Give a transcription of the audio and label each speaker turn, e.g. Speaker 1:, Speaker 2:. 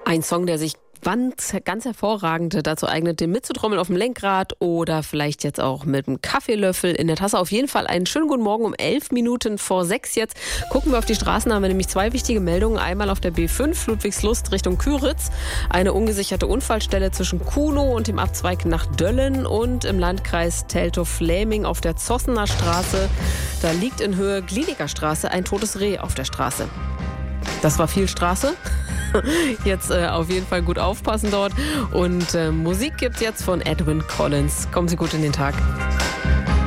Speaker 1: Ein Song, der sich ganz hervorragend dazu eignet, den mitzutrommeln auf dem Lenkrad oder vielleicht jetzt auch mit einem Kaffeelöffel in der Tasse. Auf jeden Fall einen schönen guten Morgen um 11 Minuten vor 6 jetzt. Gucken wir auf die Straßen, haben wir nämlich 2 wichtige Meldungen. Einmal auf der B5 Ludwigslust Richtung Küritz. Eine ungesicherte Unfallstelle zwischen Kunow und dem Abzweig nach Döllen und im Landkreis Teltow-Fläming auf der Zossener Straße. Da liegt in Höhe Gliedicker Straße ein totes Reh auf der Straße. Das war viel Straße. Jetzt auf jeden Fall gut aufpassen dort. Und Musik gibt's jetzt von Edwyn Collins. Kommen Sie gut in den Tag.